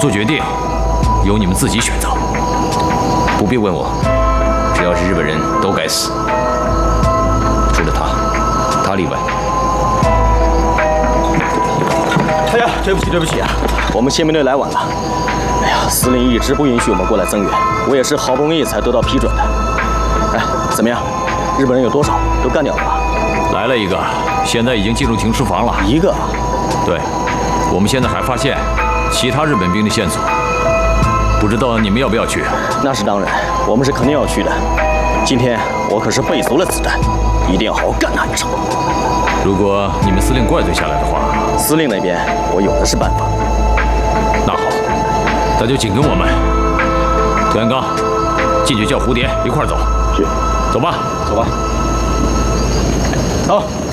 做决定，由你们自己选择。不必问我，只要是日本人都该死，除了他例外。 哎呀，对不起啊，我们宪兵队来晚了。哎呀，司令一直不允许我们过来增援，我也是好不容易才得到批准的。哎，怎么样？日本人有多少？都干掉了吧？ 来了一个，现在已经进入停尸房了。 一个？ 对，我们现在还发现其他日本兵的线索，不知道你们要不要去？ 那是当然，我们是肯定要去的。今天我可是备足了子弹，一定要好好干他一场。 如果你们司令怪罪下来的话， 司令那边我有的是办法。 那好，那就紧跟我们。涂元刚，进去叫蝴蝶一块儿走。 去， 走吧， 走吧。走。